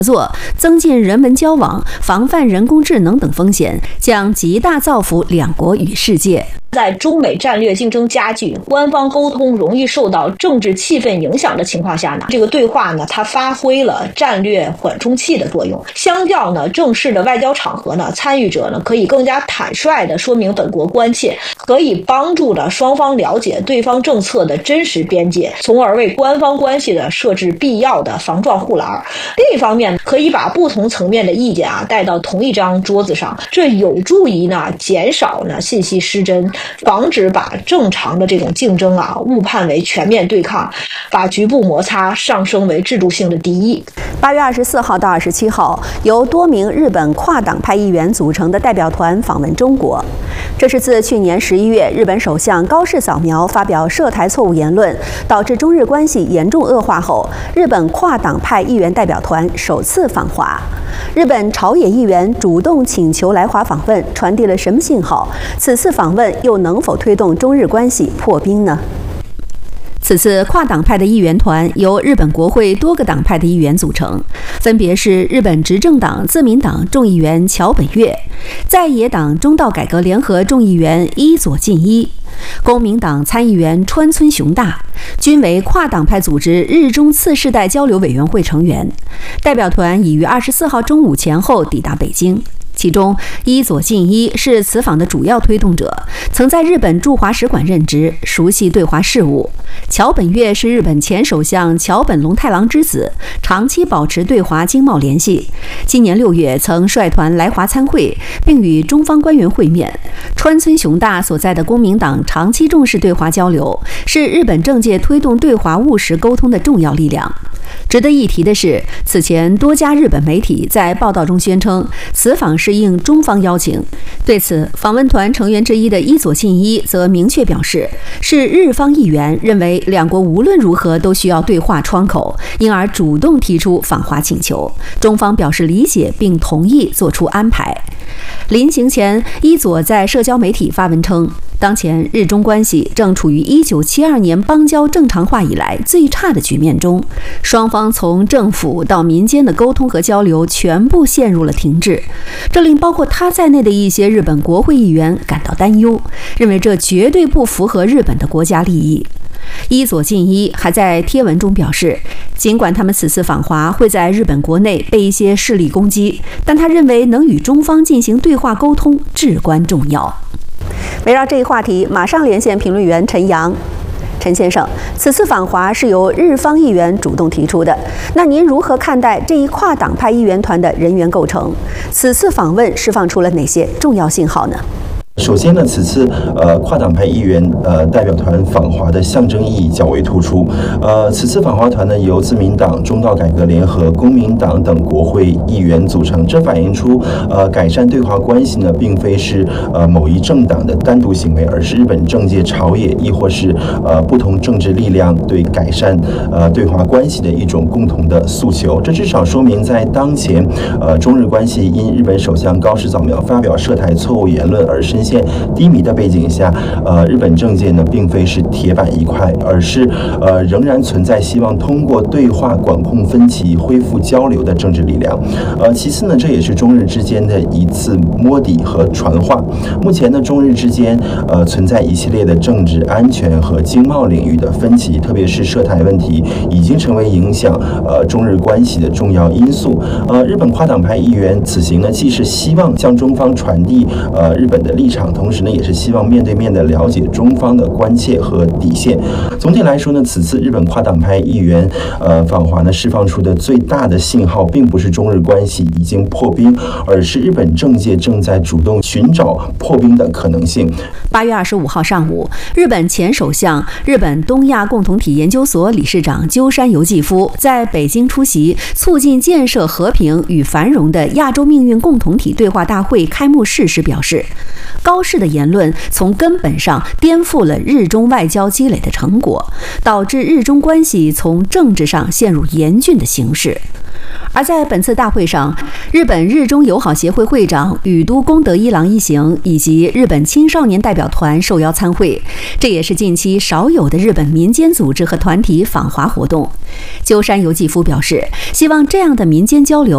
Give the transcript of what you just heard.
作，增进人文交往，防范人工智能等风险，将极大造福两国与世界。 在中美战略竞争加剧、官方沟通容易受到政治气氛影响的情况下呢，这个对话呢，它发挥了战略缓冲器的作用。相较呢正式的外交场合呢，参与者呢可以更加坦率地说明本国关切，可以帮助了双方了解对方政策的真实边界，从而为官方关系的设置必要的防撞护栏。另一方面，可以把不同层面的意见带到同一张桌子上，这有助于呢减少呢信息失真，防止把正常的这种竞争误判为全面对抗，把局部摩擦上升为制度性的敌意。 8月24号到27号，由多名日本跨党派议员组成的代表团访问中国。这是自去年11月日本首相高市早苗发表涉台错误言论，导致中日关系严重恶化后，日本跨党派议员代表团首次访华。日本朝野议员主动请求来华访问，传递了什么信号？此次访问又能否推动中日关系破冰呢？此次跨党派的议员团由日本国会多个党派的议员组成，分别是日本执政党自民党众议员桥本岳、在野党中道改革联合众议员伊佐进一、公民党参议员川村雄大，均为跨党派组织日中次世代交流委员会成员。代表团已于24号中午前后抵达北京。其中，伊佐进一是此访的主要推动者，曾在日本驻华使馆任职，熟悉对华事务。桥本岳是日本前首相桥本龙太郎之子，长期保持对华经贸联系。今年6月曾率团来华参会，并与中方官员会面。川村雄大所在的公民党长期重视对华交流，是日本政界推动对华务实沟通的重要力量。值得一提的是，此前多家日本媒体在报道中宣称，此访是应中方邀请。对此，访问团成员之一的伊佐进一则明确表示，是日方议员认为两国无论如何都需要对话窗口，因而主动提出访华请求。中方表示理解并同意做出安排。临行前，伊佐在社交媒体发文称，当前日中关系正处于1972年邦交正常化以来最差的局面中，双方从政府到民间的沟通和交流全部陷入了停滞，这令包括他在内的一些日本国会议员感到担忧，认为这绝对不符合日本的国家利益。伊佐进一还在贴文中表示，尽管他们此次访华会在日本国内被一些势力攻击，但他认为能与中方进行对话沟通至关重要。围绕这一话题，马上连线评论员陈阳。陈先生，此次访华是由日方议员主动提出的，那您如何看待这一跨党派议员团的人员构成？此次访问释放出了哪些重要信号呢？ 首先呢，此次跨党派议员代表团访华的象征意义较为突出。此次访华团呢由自民党、中道改革联合、公民党等国会议员组成，这反映出改善对华关系呢并非是某一政党的单独行为，而是日本政界朝野亦或是不同政治力量对改善对华关系的一种共同的诉求。这至少说明在当前中日关系因日本首相高市早苗发表涉台错误言论而深陷低迷的背景下，日本政界呢并非是铁板一块，而是仍然存在希望通过对话管控分歧、恢复交流的政治力量。其次呢，这也是中日之间的一次摸底和传话。目前呢，中日之间存在一系列的政治、安全和经贸领域的分歧，特别是涉台问题已经成为影响中日关系的重要因素。日本跨党派议员此行呢，既是希望向中方传递日本的立场，同时呢，也是希望面对面的了解中方的关切和底线。总体来说呢，此次日本跨党派议员访华呢，释放出的最大的信号，并不是中日关系已经破冰，而是日本政界正在主动寻找破冰的可能性。 8月25号上午，日本前首相、日本东亚共同体研究所理事长鸠山由纪夫在北京出席促进建设和平与繁荣的亚洲命运共同体对话大会开幕式时表示，高市的言论从根本上颠覆了日中外交积累的成果，导致日中关系从政治上陷入严峻的形势。而在本次大会上，日本日中友好协会会长宇都宫德一郎一行以及日本青少年代表团受邀参会，这也是近期少有的日本民间组织和团体访华活动。鸠山由纪夫表示，希望这样的民间交流